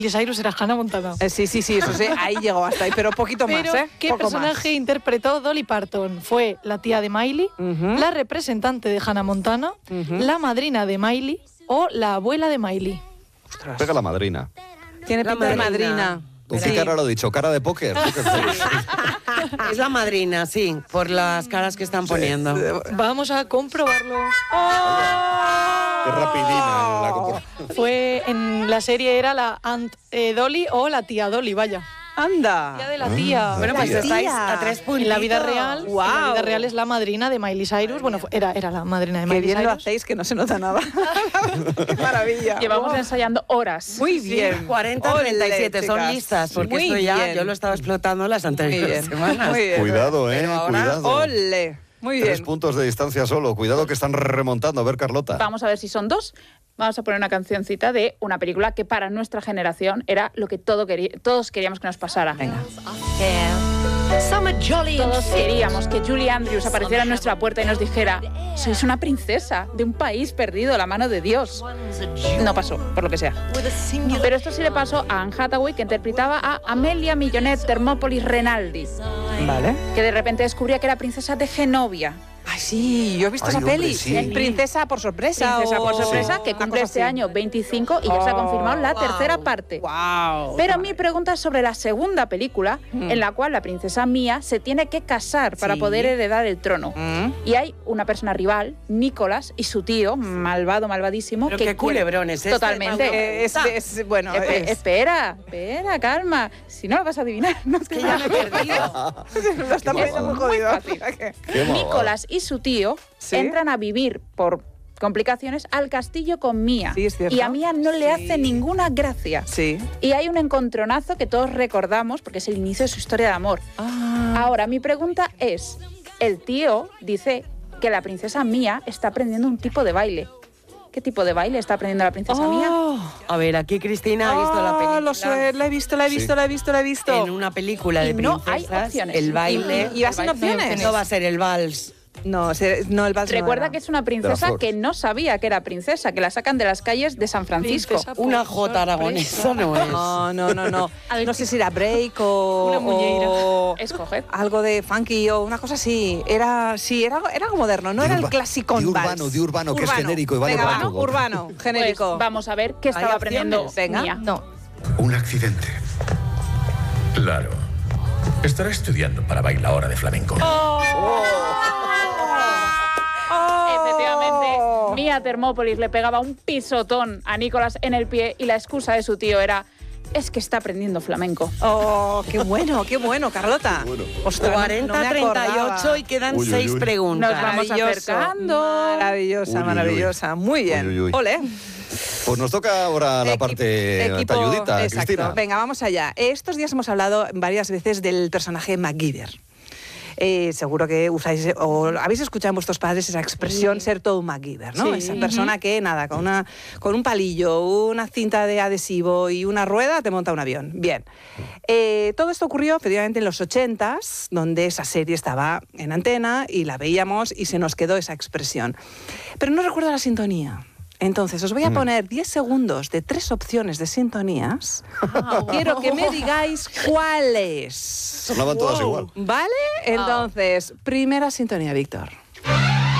Cyrus era Hannah Montana. Sí, eso sí, ahí llegó hasta ahí, pero poquito más, Pero, ¿qué poco personaje más. interpretó Dolly Parton? ¿Fue la tía de Miley, la representante de Hannah Montana, la madrina de Miley o la abuela de Miley? Ostras. Pega la madrina. Tiene pinta de madrina. ¿Con qué cara lo he dicho? ¿Cara de póker? Es la madrina, sí, por las caras que están poniendo. Vamos a comprobarlo. Qué rapidina la comprobación. Fue en la serie era la Aunt Dolly o la tía Dolly, vaya. ¡Anda! Tía de la tía. Bueno, pues estáis a 3 puntos. En la vida real, Wow. en la vida real es la madrina de Miley Cyrus. Bueno, era la madrina de Qué Miley bien Cyrus. lo hacéis, que no se nota nada. ¡Qué maravilla! Llevamos ensayando horas. Muy bien. 40, 37, son chicas. listas, porque Muy esto ya bien. yo lo estaba explotando las anteriores semanas. Muy bien. Cuidado, Pero ahora, cuidado. ¡Ole! Muy 3 bien. puntos de distancia solo. Cuidado que están remontando. A ver, Carlota. Vamos a ver si son 2. Vamos a poner una cancioncita de una película que para nuestra generación era lo que todos queríamos que nos pasara. Venga. Todos queríamos que Julie Andrews apareciera en nuestra puerta y nos dijera: sois una princesa de un país perdido, la mano de Dios. No pasó, por lo que sea. Pero esto sí le pasó a Anne Hathaway, que interpretaba a Amelia Millonette Thermopolis Renaldi, Vale. que de repente descubría que era princesa de Genovia. Ay, sí, yo he visto Ay, esa hombre, peli. sí. Princesa por sorpresa. Princesa por sorpresa, Sí. que Una cumple cosa este así. año 25 y ya se ha confirmado la tercera parte. ¡Wow! Pero mi pregunta es sobre la segunda película, en la cual la princesa Mia se tiene que casar para poder heredar el trono. Y hay una persona rival, Nicholas, y su tío, malvadísimo. Pero que qué culebrón es este, Totalmente. Bueno, Espera, calma. Si no lo vas a adivinar, no te Que ya me he perdido. lo está poniendo muy jodido. Qué malvado. Nicholas y su tío ¿Sí? entran a vivir por complicaciones al castillo con Mia. Sí, es cierto. Y a Mia no le hace ninguna gracia. Sí. Y hay un encontronazo que todos recordamos porque es el inicio de su historia de amor. Ahora, mi pregunta es, el tío dice que la princesa Mia está aprendiendo un tipo de baile. ¿Qué tipo de baile está aprendiendo la princesa Mia? A ver, aquí Cristina ha visto la película. La he visto. En una película de Y no hay princesas, opciones. el baile... ¿Y vas sin opciones? No va a ser el vals. No, el vals Recuerda no que era. es una princesa flores. que no sabía que era princesa, que la sacan de las calles de San Francisco. Princesa por Una jota aragonesa no es. No. No sé si era break o... Una muñeira. o Escoged. algo de funky o una cosa así. Era algo moderno, no era el clásico de urbano, que es genérico y vale Venga, para va, todo. urbano, genérico. Pues vamos a ver qué ¿Hay estaba aprendiendo opciones? Venga. Mia. No. Un accidente. Claro. Estará estudiando para bailadora de flamenco. Efectivamente, Mia Thermopolis le pegaba un pisotón a Nicholas en el pie y la excusa de su tío era: es que está aprendiendo flamenco. Oh, qué bueno, Carlota. Bueno. Ostras, 40, no me 38 acordaba. y quedan Uy, uy, 6 uy. preguntas. Nos vamos Maravilloso, acercando. Maravillosa. Muy bien. Uy, uy, uy. Ole. Pues nos toca ahora la parte Equipo, talludita, exacto. Cristina. Venga, vamos allá. Estos días hemos hablado varias veces del personaje MacGyver. Seguro que usáis o habéis escuchado en vuestros padres esa expresión, ser todo un MacGyver, ¿no? Sí. Esa persona que, nada, con un palillo, una cinta de adhesivo y una rueda te monta un avión. Bien. Todo esto ocurrió efectivamente en los 80s, donde esa serie estaba en antena y la veíamos y se nos quedó esa expresión. Pero no recuerdo la sintonía. Entonces, os voy a poner 10 segundos de 3 opciones de sintonías. Quiero que me digáis cuáles. Sonaban todas igual. ¿Vale? Entonces, primera sintonía, Víctor.